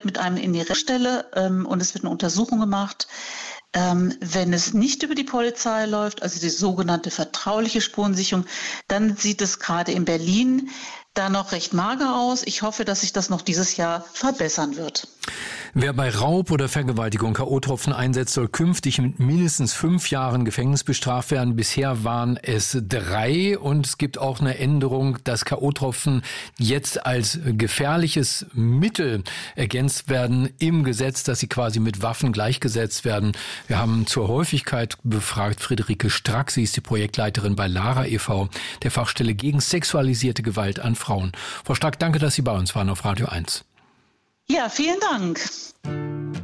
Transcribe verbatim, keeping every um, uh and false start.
mit einem in die Rechtsstelle ähm, und es wird eine Untersuchung gemacht. Ähm, wenn es nicht über die Polizei läuft, also die sogenannte vertrauliche Spurensicherung, dann sieht es gerade in Berlin da noch recht mager aus. Ich hoffe, dass sich das noch dieses Jahr verbessern wird. Wer bei Raub oder Vergewaltigung K O-Tropfen einsetzt, soll künftig mit mindestens fünf Jahren Gefängnis bestraft werden. Bisher waren es drei und es gibt auch eine Änderung, dass K O-Tropfen jetzt als gefährliches Mittel ergänzt werden im Gesetz, dass sie quasi mit Waffen gleichgesetzt werden. Wir haben zur Häufigkeit befragt Friederike Strack, sie ist die Projektleiterin bei Lara e V, der Fachstelle gegen sexualisierte Gewalt an Frauen. Frau Strack, danke, dass Sie bei uns waren auf Radio eins. Ja, vielen Dank.